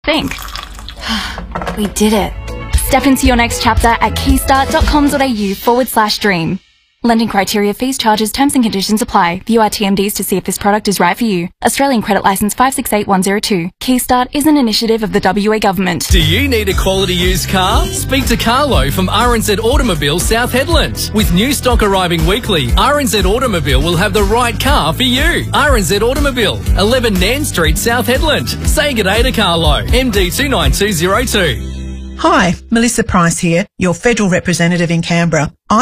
Think. We did it. Step into your next chapter at keystart.com.au/dream. Lending criteria, fees, charges, terms and conditions apply. View our TMDs to see if this product is right for you. Australian Credit Licence 568102. Keystart is an initiative of the WA Government. Do you need a quality used car? Speak to Carlo from RNZ Automobile South Hedland. With new stock arriving weekly, RNZ Automobile will have the right car for you. RNZ Automobile, 11 Nan Street, South Hedland. Say g'day to Carlo, MD 29202. Hi, Melissa Price here, your federal representative in Canberra.